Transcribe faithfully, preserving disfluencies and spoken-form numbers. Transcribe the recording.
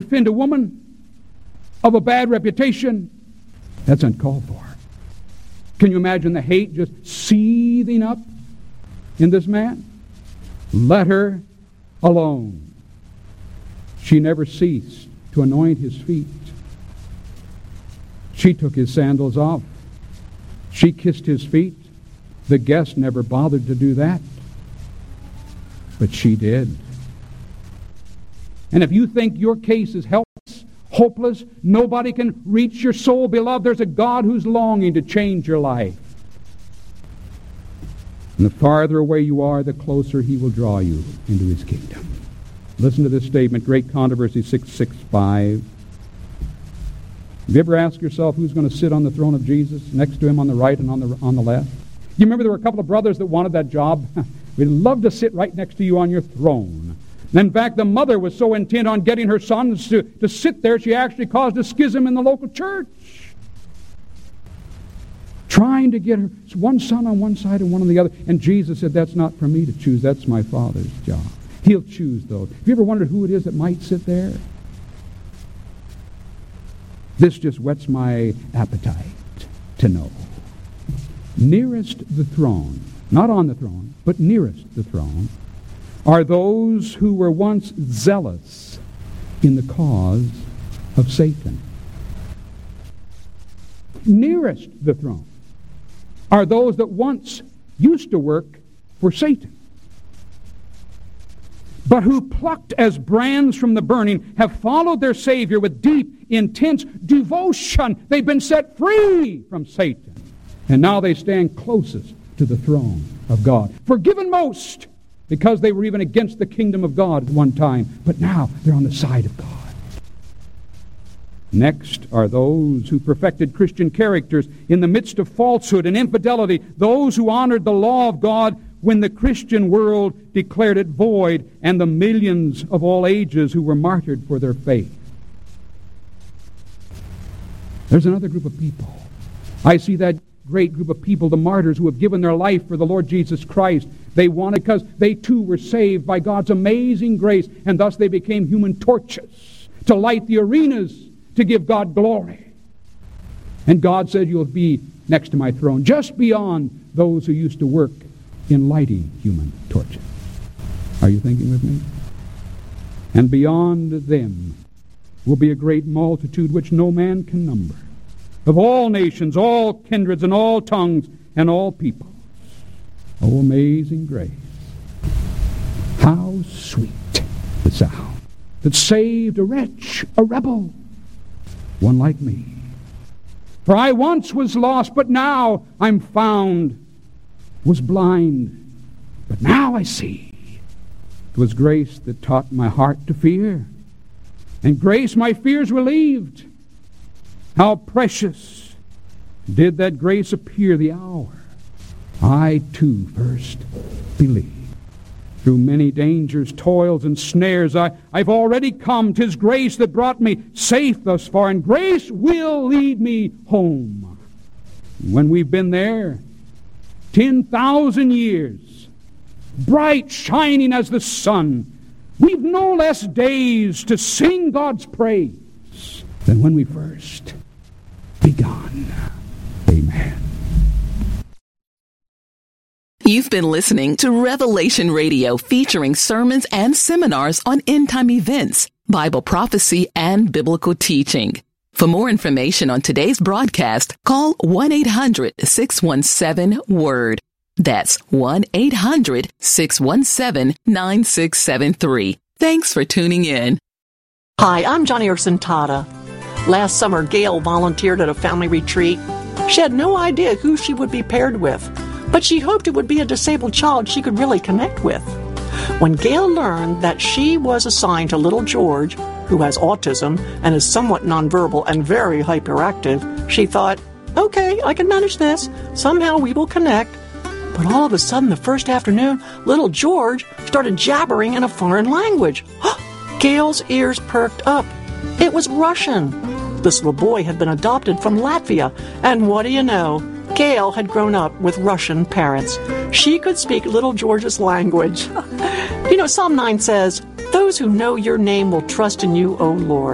defend a woman of a bad reputation. That's uncalled for. Can you imagine the hate just seething up in this man? Let her alone. She never ceased to anoint his feet. She took his sandals off. She kissed his feet. The guest never bothered to do that. But she did. And if you think your case is helpless, hopeless, nobody can reach your soul, beloved, there's a God who's longing to change your life. And the farther away you are, the closer he will draw you into his kingdom. Listen to this statement, Great Controversy six sixty-five. Have you ever asked yourself who's going to sit on the throne of Jesus, next to him on the right and on the on the left? You remember there were a couple of brothers that wanted that job? We'd love to sit right next to you on your throne. In fact, the mother was so intent on getting her sons to, to sit there, she actually caused a schism in the local church. Trying to get her one son on one side and one on the other. And Jesus said, that's not for me to choose. That's my Father's job. He'll choose those. Have you ever wondered who it is that might sit there? This just whets my appetite to know. Nearest the throne, not on the throne, but nearest the throne, are those who were once zealous in the cause of Satan. Nearest the throne are those that once used to work for Satan, but who, plucked as brands from the burning, have followed their Savior with deep, intense devotion. They've been set free from Satan. And now they stand closest to the throne of God. Forgiven most, because they were even against the kingdom of God at one time. But now they're on the side of God. Next are those who perfected Christian characters in the midst of falsehood and infidelity. Those who honored the law of God when the Christian world declared it void, and the millions of all ages who were martyred for their faith. There's another group of people. I see that great group of people, the martyrs who have given their life for the Lord Jesus Christ. They wanted, because they too were saved by God's amazing grace, and thus they became human torches to light the arenas to give God glory. And God said, you'll be next to my throne, just beyond those who used to work in lighting human torches. Are you thinking with me? And beyond them will be a great multitude which no man can number, of all nations, all kindreds, and all tongues, and all peoples. Oh, amazing grace. How sweet the sound that saved a wretch, a rebel, one like me. For I once was lost, but now I'm found, was blind, but now I see. It was grace that taught my heart to fear, and grace my fears relieved. How precious did that grace appear the hour I too first believed. Through many dangers, toils, and snares, I, I've already come. 'Tis grace that brought me safe thus far, and grace will lead me home. When we've been there ten thousand years, bright shining as the sun, we've no less days to sing God's praise than when we first begun. Amen. You've been listening to Revelation Radio, featuring sermons and seminars on end-time events, Bible prophecy, and biblical teaching. For more information on today's broadcast, call one eight hundred six one seven word. That's one eight hundred six one seven nine six seven three. Thanks for tuning in. Hi, I'm Johnny Erson Tata. Last summer, Gail volunteered at a family retreat. She had no idea who she would be paired with, but she hoped it would be a disabled child she could really connect with. When Gail learned that she was assigned to little George, who has autism and is somewhat nonverbal and very hyperactive, she thought, okay, I can manage this. Somehow we will connect. But all of a sudden, the first afternoon, little George started jabbering in a foreign language. Gail's ears perked up. It was Russian. This little boy had been adopted from Latvia, and what do you know? Gail had grown up with Russian parents. She could speak little George's language. You know, Psalm nine says, "Those who know your name will trust in you, O Lord."